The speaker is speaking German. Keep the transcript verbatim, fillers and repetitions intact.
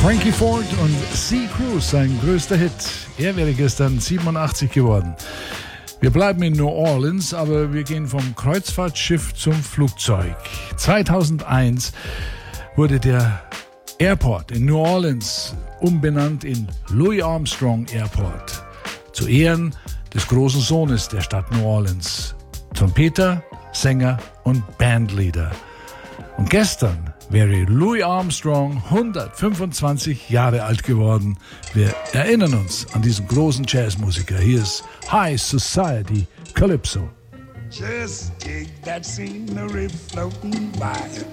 Frankie Ford und Sea Cruise, sein größter Hit. Er wäre gestern siebenundachtzig geworden. Wir bleiben in New Orleans, aber wir gehen vom Kreuzfahrtschiff zum Flugzeug. zweitausendeins wurde der Airport in New Orleans umbenannt in Louis Armstrong Airport. Zu Ehren des großen Sohnes der Stadt New Orleans. Trompeter, Sänger und Bandleader. Und gestern wäre Louis Armstrong hundertfünfundzwanzig Jahre alt geworden. Wir erinnern uns an diesen großen Jazzmusiker. Hier ist High Society Calypso. Just dig that scenery floating by.